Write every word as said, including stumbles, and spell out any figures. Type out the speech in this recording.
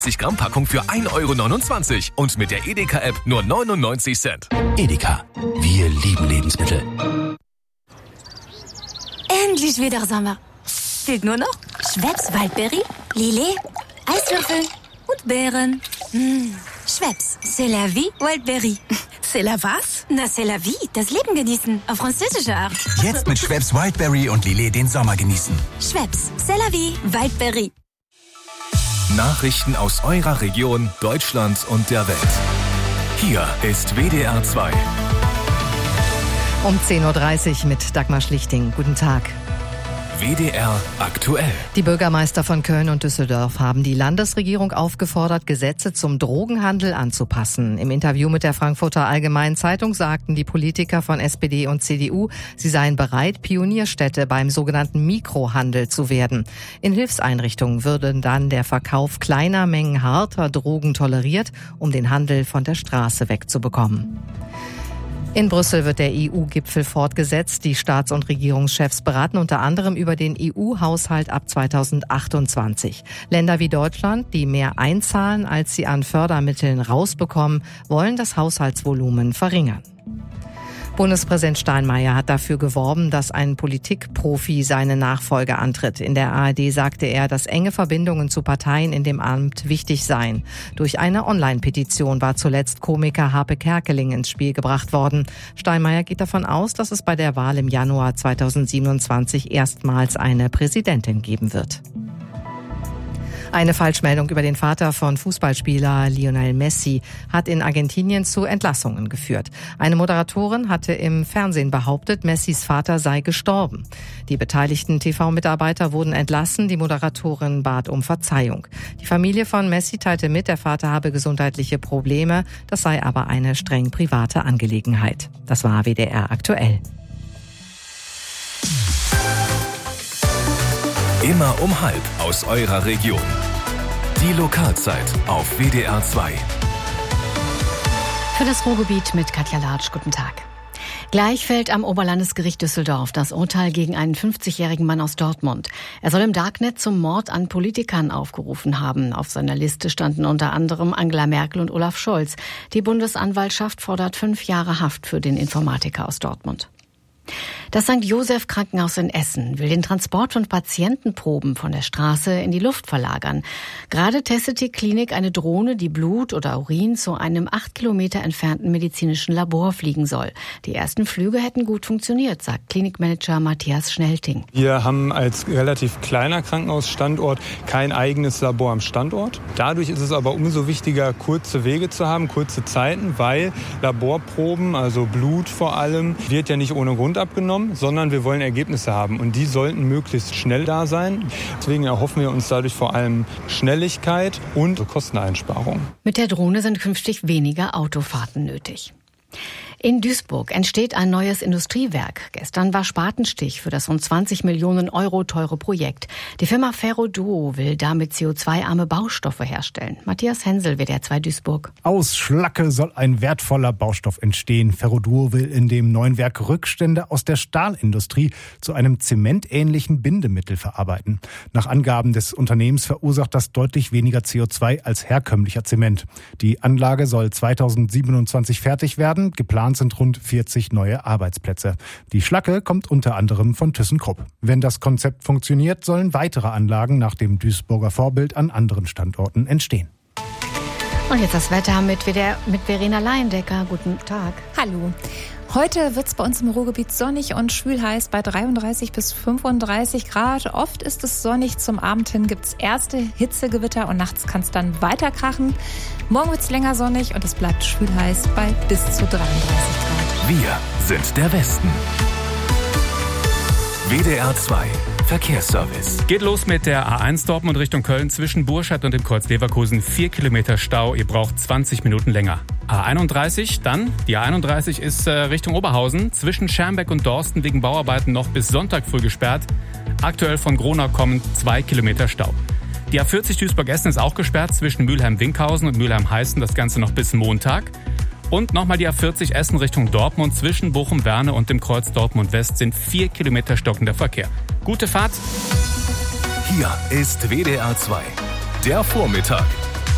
Gramm Packung für ein Euro neunundzwanzig und mit der Edeka-App nur neunundneunzig Cent. Edeka, wir lieben Lebensmittel. Endlich wieder Sommer. Fehlt nur noch Schweppes Waldbeere, Lillet, Eiswürfel und Beeren. Mmh. Schweppes, c'est la vie, Waldbeere. C'est la was? Na, c'est la vie, das Leben genießen, auf französische Art. Jetzt mit Schweppes Wildberry und Lillet den Sommer genießen. Schweppes, c'est la vie, Waldbeere. Nachrichten aus eurer Region, Deutschland und der Welt. Hier ist W D R zwei. Um zehn Uhr dreißig mit Dagmar Schlichting. Guten Tag. W D R aktuell. Die Bürgermeister von Köln und Düsseldorf haben die Landesregierung aufgefordert, Gesetze zum Drogenhandel anzupassen. Im Interview mit der Frankfurter Allgemeinen Zeitung sagten die Politiker von S P D und C D U, sie seien bereit, Pionierstädte beim sogenannten Mikrohandel zu werden. In Hilfseinrichtungen würde dann der Verkauf kleiner Mengen harter Drogen toleriert, um den Handel von der Straße wegzubekommen. In Brüssel wird der E U-Gipfel fortgesetzt. Die Staats- und Regierungschefs beraten unter anderem über den E U-Haushalt ab zweitausendachtundzwanzig. Länder wie Deutschland, die mehr einzahlen, als sie an Fördermitteln rausbekommen, wollen das Haushaltsvolumen verringern. Bundespräsident Steinmeier hat dafür geworben, dass ein Politikprofi seine Nachfolge antritt. In der A R D sagte er, dass enge Verbindungen zu Parteien in dem Amt wichtig seien. Durch eine Online-Petition war zuletzt Komiker Harpe Kerkeling ins Spiel gebracht worden. Steinmeier geht davon aus, dass es bei der Wahl im Januar zweitausendsiebenundzwanzig erstmals eine Präsidentin geben wird. Eine Falschmeldung über den Vater von Fußballspieler Lionel Messi hat in Argentinien zu Entlassungen geführt. Eine Moderatorin hatte im Fernsehen behauptet, Messis Vater sei gestorben. Die beteiligten T V-Mitarbeiter wurden entlassen, die Moderatorin bat um Verzeihung. Die Familie von Messi teilte mit, der Vater habe gesundheitliche Probleme, das sei aber eine streng private Angelegenheit. Das war W D R aktuell. Immer um halb aus eurer Region. Die Lokalzeit auf W D R zwei. Für das Ruhrgebiet mit Katja Latsch. Guten Tag. Gleich fällt am Oberlandesgericht Düsseldorf das Urteil gegen einen fünfzigjährigen Mann aus Dortmund. Er soll im Darknet zum Mord an Politikern aufgerufen haben. Auf seiner Liste standen unter anderem Angela Merkel und Olaf Scholz. Die Bundesanwaltschaft fordert fünf Jahre Haft für den Informatiker aus Dortmund. Das Sankt Joseph Krankenhaus in Essen will den Transport von Patientenproben von der Straße in die Luft verlagern. Gerade testet die Klinik eine Drohne, die Blut oder Urin zu einem acht Kilometer entfernten medizinischen Labor fliegen soll. Die ersten Flüge hätten gut funktioniert, sagt Klinikmanager Matthias Schnelting. Wir haben als relativ kleiner Krankenhausstandort kein eigenes Labor am Standort. Dadurch ist es aber umso wichtiger, kurze Wege zu haben, kurze Zeiten, weil Laborproben, also Blut vor allem, wird ja nicht ohne Grund abgenommen, sondern wir wollen Ergebnisse haben und die sollten möglichst schnell da sein. Deswegen erhoffen wir uns dadurch vor allem Schnelligkeit und Kosteneinsparung. Mit der Drohne sind künftig weniger Autofahrten nötig. In Duisburg entsteht ein neues Industriewerk. Gestern war Spatenstich für das rund zwanzig Millionen Euro teure Projekt. Die Firma Ferroduo will damit C O zwei arme Baustoffe herstellen. Matthias Hensel, W D R zwei Duisburg. Aus Schlacke soll ein wertvoller Baustoff entstehen. Ferroduo will in dem neuen Werk Rückstände aus der Stahlindustrie zu einem zementähnlichen Bindemittel verarbeiten. Nach Angaben des Unternehmens verursacht das deutlich weniger C O zwei als herkömmlicher Zement. Die Anlage soll zweitausendsiebenundzwanzig fertig werden. Geplant sind rund vierzig neue Arbeitsplätze. Die Schlacke kommt unter anderem von ThyssenKrupp. Wenn das Konzept funktioniert, sollen weitere Anlagen nach dem Duisburger Vorbild an anderen Standorten entstehen. Und jetzt das Wetter mit, mit Verena Laiendecker. Guten Tag. Hallo. Heute wird es bei uns im Ruhrgebiet sonnig und schwül heiß bei dreiunddreißig bis fünfunddreißig Grad. Oft ist es sonnig, zum Abend hin gibt es erste Hitzegewitter und nachts kann es dann weiter krachen. Morgen wird es länger sonnig und es bleibt schwül heiß bei bis zu dreiunddreißig Grad. Wir sind der Westen. W D R zwei Verkehrsservice. Geht los mit der A eins Dortmund Richtung Köln zwischen Burscheid und dem Kreuz Leverkusen. Vier Kilometer Stau, ihr braucht zwanzig Minuten länger. A einunddreißig, dann die A einunddreißig ist äh, Richtung Oberhausen. Zwischen Schermbeck und Dorsten wegen Bauarbeiten noch bis Sonntag früh gesperrt. Aktuell von Gronau kommend zwei Kilometer Stau. Die A vierzig Duisburg-Essen ist auch gesperrt zwischen Mülheim-Winkhausen und Mülheim-Heißen. Das Ganze noch bis Montag. Und nochmal die A vierzig Essen Richtung Dortmund zwischen Bochum-Werne und dem Kreuz Dortmund-West sind vier Kilometer stockender Verkehr. Gute Fahrt. Hier ist W D R zwei. Der Vormittag.